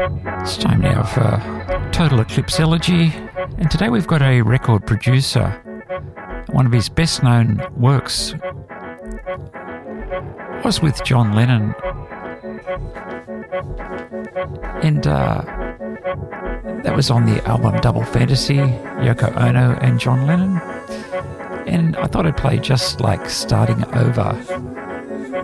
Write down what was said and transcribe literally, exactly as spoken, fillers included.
It's time now for Total Eclipse Elegy, and today we've got a record producer. One of his best known works was with John Lennon, and uh, that was on the album Double Fantasy, Yoko Ono and John Lennon. And I thought I'd play Just Like Starting Over.